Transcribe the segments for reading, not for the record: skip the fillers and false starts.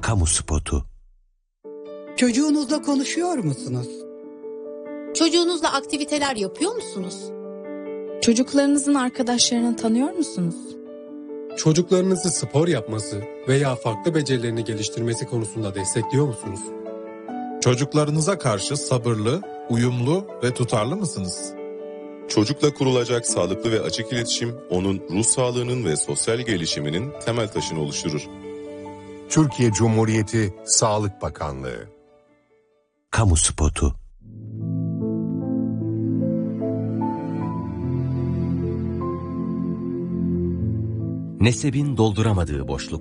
Kamu spotu. Çocuğunuzla konuşuyor musunuz? Çocuğunuzla aktiviteler yapıyor musunuz? Çocuklarınızın arkadaşlarını tanıyor musunuz? Çocuklarınızı spor yapması veya farklı becerilerini geliştirmesi konusunda destekliyor musunuz? Çocuklarınıza karşı sabırlı, uyumlu ve tutarlı mısınız? Çocukla kurulacak sağlıklı ve açık iletişim, onun ruh sağlığının ve sosyal gelişiminin temel taşını oluşturur. Türkiye Cumhuriyeti Sağlık Bakanlığı. Kamu spotu. Nesebin dolduramadığı boşluk.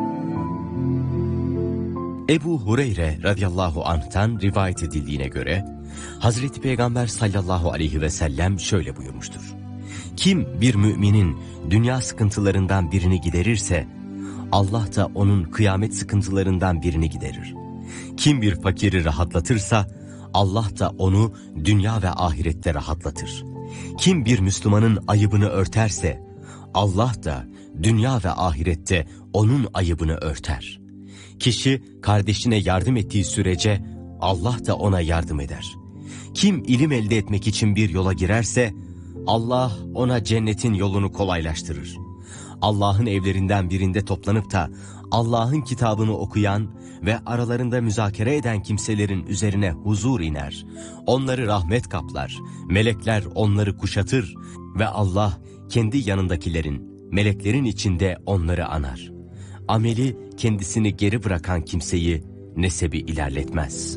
Ebu Hureyre radıyallahu anh'tan rivayet edildiğine göre Hazreti Peygamber sallallahu aleyhi ve sellem şöyle buyurmuştur: kim bir müminin dünya sıkıntılarından birini giderirse Allah da onun kıyamet sıkıntılarından birini giderir. Kim bir fakiri rahatlatırsa Allah da onu dünya ve ahirette rahatlatır. Kim bir Müslümanın ayıbını örterse Allah da dünya ve ahirette onun ayıbını örter. Kişi kardeşine yardım ettiği sürece Allah da ona yardım eder. Kim ilim elde etmek için bir yola girerse Allah ona cennetin yolunu kolaylaştırır. Allah'ın evlerinden birinde toplanıp da Allah'ın kitabını okuyan ve aralarında müzakere eden kimselerin üzerine huzur iner. Onları rahmet kaplar, melekler onları kuşatır ve Allah kendi yanındakilerin, meleklerin içinde onları anar. Ameli kendisini geri bırakan kimseyi nesebi ilerletmez.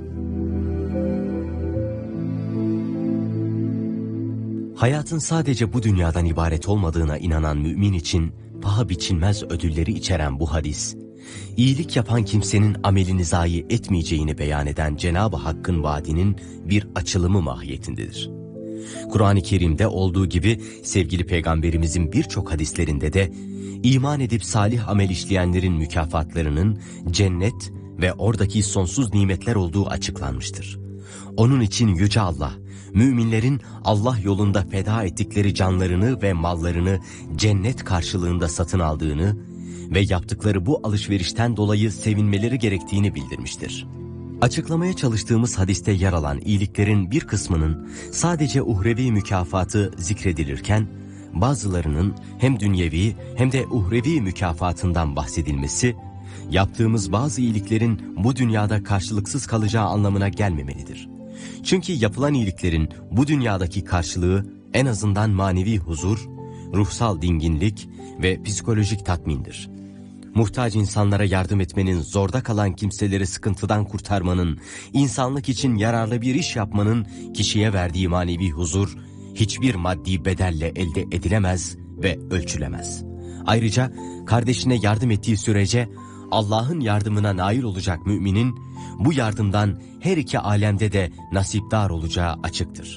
Hayatın sadece bu dünyadan ibaret olmadığına inanan mümin için paha biçilmez ödülleri içeren bu hadis, iyilik yapan kimsenin amelini zayi etmeyeceğini beyan eden Cenab-ı Hakk'ın vaadinin bir açılımı mahiyetindedir. Kur'an-ı Kerim'de olduğu gibi sevgili Peygamberimizin birçok hadislerinde de iman edip salih amel işleyenlerin mükafatlarının cennet ve oradaki sonsuz nimetler olduğu açıklanmıştır. Onun için Yüce Allah, müminlerin Allah yolunda feda ettikleri canlarını ve mallarını cennet karşılığında satın aldığını ve yaptıkları bu alışverişten dolayı sevinmeleri gerektiğini bildirmiştir. Açıklamaya çalıştığımız hadiste yer alan iyiliklerin bir kısmının sadece uhrevi mükafatı zikredilirken, bazılarının hem dünyevi hem de uhrevi mükafatından bahsedilmesi, yaptığımız bazı iyiliklerin bu dünyada karşılıksız kalacağı anlamına gelmemelidir. Çünkü yapılan iyiliklerin bu dünyadaki karşılığı en azından manevi huzur, ruhsal dinginlik ve psikolojik tatmindir. Muhtaç insanlara yardım etmenin, zorda kalan kimseleri sıkıntıdan kurtarmanın, insanlık için yararlı bir iş yapmanın kişiye verdiği manevi huzur, hiçbir maddi bedelle elde edilemez ve ölçülemez. Ayrıca kardeşine yardım ettiği sürece Allah'ın yardımına nail olacak müminin, bu yardımdan her iki alemde de nasipdar olacağı açıktır.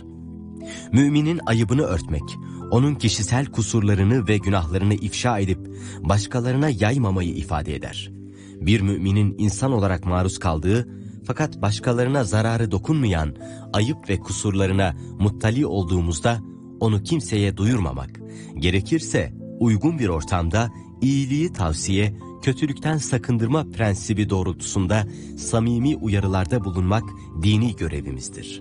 Müminin ayıbını örtmek, onun kişisel kusurlarını ve günahlarını ifşa edip başkalarına yaymamayı ifade eder. Bir müminin insan olarak maruz kaldığı fakat başkalarına zararı dokunmayan ayıp ve kusurlarına muttali olduğumuzda onu kimseye duyurmamak, gerekirse uygun bir ortamda iyiliği tavsiye, kötülükten sakındırma prensibi doğrultusunda samimi uyarılarda bulunmak dini görevimizdir.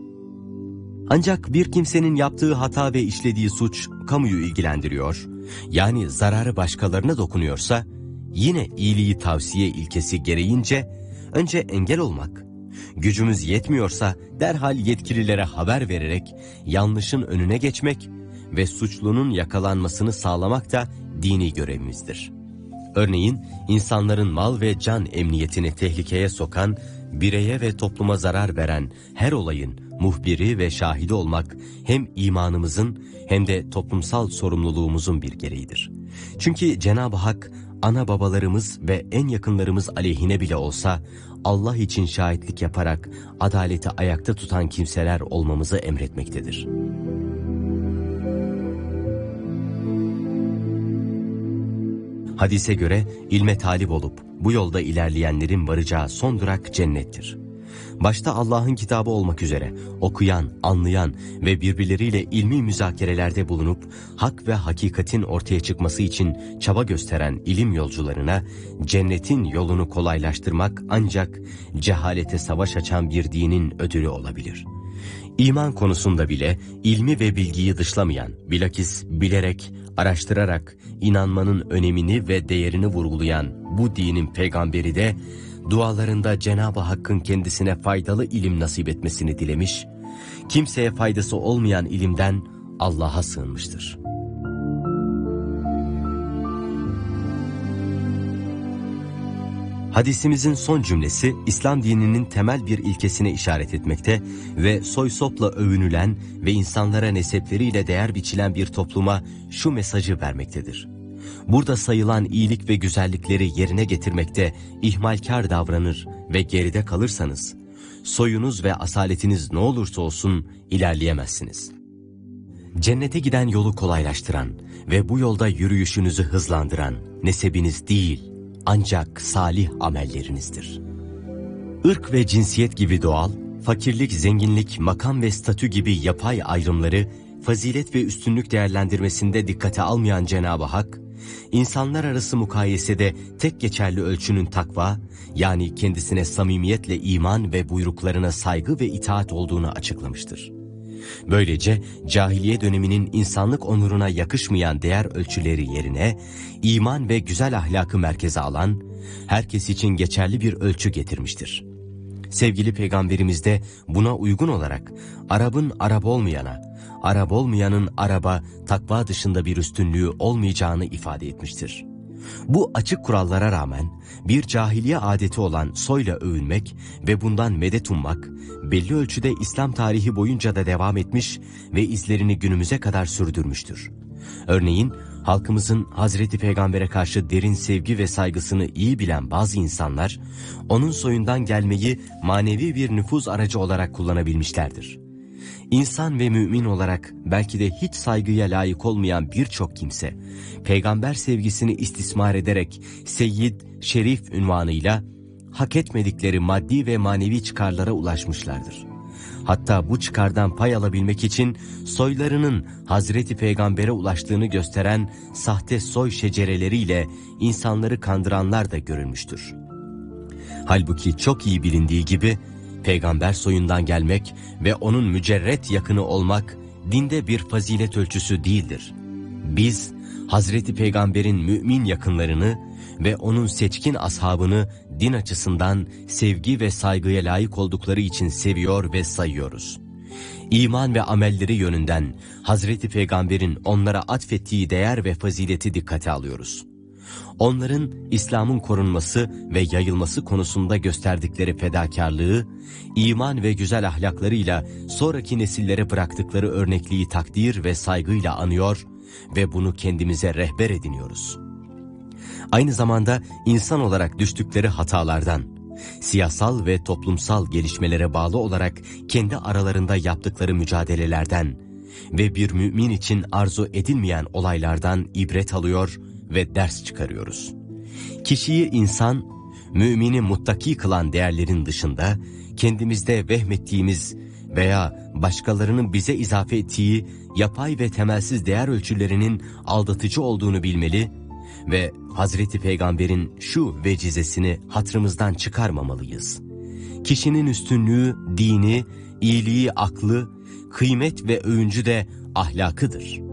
Ancak bir kimsenin yaptığı hata ve işlediği suç kamuyu ilgilendiriyor, yani zararı başkalarına dokunuyorsa, yine iyiliği tavsiye ilkesi gereğince önce engel olmak, gücümüz yetmiyorsa derhal yetkililere haber vererek yanlışın önüne geçmek ve suçlunun yakalanmasını sağlamak da dini görevimizdir. Örneğin insanların mal ve can emniyetini tehlikeye sokan, bireye ve topluma zarar veren her olayın muhbiri ve şahidi olmak hem imanımızın hem de toplumsal sorumluluğumuzun bir gereğidir. Çünkü Cenab-ı Hak ana babalarımız ve en yakınlarımız aleyhine bile olsa Allah için şahitlik yaparak adaleti ayakta tutan kimseler olmamızı emretmektedir. Hadise göre ilme talip olup bu yolda ilerleyenlerin varacağı son durak cennettir. Başta Allah'ın kitabı olmak üzere okuyan, anlayan ve birbirleriyle ilmi müzakerelerde bulunup hak ve hakikatin ortaya çıkması için çaba gösteren ilim yolcularına cennetin yolunu kolaylaştırmak ancak cehalete savaş açan bir dinin ödülü olabilir. İman konusunda bile ilmi ve bilgiyi dışlamayan, bilakis bilerek, araştırarak inanmanın önemini ve değerini vurgulayan bu dinin peygamberi de dualarında Cenab-ı Hakk'ın kendisine faydalı ilim nasip etmesini dilemiş, kimseye faydası olmayan ilimden Allah'a sığınmıştır. Hadisimizin son cümlesi İslam dininin temel bir ilkesine işaret etmekte ve soy sopla övünülen ve insanlara nesepleriyle değer biçilen bir topluma şu mesajı vermektedir. Burada sayılan iyilik ve güzellikleri yerine getirmekte ihmalkar davranır ve geride kalırsanız, soyunuz ve asaletiniz ne olursa olsun ilerleyemezsiniz. Cennete giden yolu kolaylaştıran ve bu yolda yürüyüşünüzü hızlandıran nesebiniz değil, ancak salih amellerinizdir. Irk ve cinsiyet gibi doğal, fakirlik, zenginlik, makam ve statü gibi yapay ayrımları fazilet ve üstünlük değerlendirmesinde dikkate almayan Cenab-ı Hak, insanlar arası mukayesede tek geçerli ölçünün takva, yani kendisine samimiyetle iman ve buyruklarına saygı ve itaat olduğunu açıklamıştır. Böylece cahiliye döneminin insanlık onuruna yakışmayan değer ölçüleri yerine iman ve güzel ahlakı merkeze alan, herkes için geçerli bir ölçü getirmiştir. Sevgili Peygamberimiz de buna uygun olarak Arap'ın Arap olmayana, Arap olmayanın Arap'a takva dışında bir üstünlüğü olmayacağını ifade etmiştir. Bu açık kurallara rağmen bir cahiliye adeti olan soyla övünmek ve bundan medet ummak belli ölçüde İslam tarihi boyunca da devam etmiş ve izlerini günümüze kadar sürdürmüştür. Örneğin halkımızın Hazreti Peygamber'e karşı derin sevgi ve saygısını iyi bilen bazı insanlar, onun soyundan gelmeyi manevi bir nüfuz aracı olarak kullanabilmişlerdir. İnsan ve mümin olarak belki de hiç saygıya layık olmayan birçok kimse, peygamber sevgisini istismar ederek Seyyid, Şerif unvanıyla hak etmedikleri maddi ve manevi çıkarlara ulaşmışlardır. Hatta bu çıkardan pay alabilmek için soylarının Hazreti Peygamber'e ulaştığını gösteren sahte soy şecereleriyle insanları kandıranlar da görülmüştür. Halbuki çok iyi bilindiği gibi, peygamber soyundan gelmek ve onun mücerret yakını olmak dinde bir fazilet ölçüsü değildir. Biz Hazreti Peygamber'in mümin yakınlarını ve onun seçkin ashabını din açısından sevgi ve saygıya layık oldukları için seviyor ve sayıyoruz. İman ve amelleri yönünden Hazreti Peygamber'in onlara atfettiği değer ve fazileti dikkate alıyoruz. Onların İslam'ın korunması ve yayılması konusunda gösterdikleri fedakarlığı, iman ve güzel ahlaklarıyla sonraki nesillere bıraktıkları örnekliği takdir ve saygıyla anıyor ve bunu kendimize rehber ediniyoruz. Aynı zamanda insan olarak düştükleri hatalardan, siyasal ve toplumsal gelişmelere bağlı olarak kendi aralarında yaptıkları mücadelelerden ve bir mümin için arzu edilmeyen olaylardan ibret alıyor ve ders çıkarıyoruz. Kişiyi insan, mümini muttaki kılan değerlerin dışında kendimizde vehmettiğimiz veya başkalarının bize izafe ettiği yapay ve temelsiz değer ölçülerinin aldatıcı olduğunu bilmeli ve Hazreti Peygamber'in şu vecizesini hatırımızdan çıkarmamalıyız. Kişinin üstünlüğü, dini, iyiliği, aklı, kıymet ve övüncü de ahlakıdır.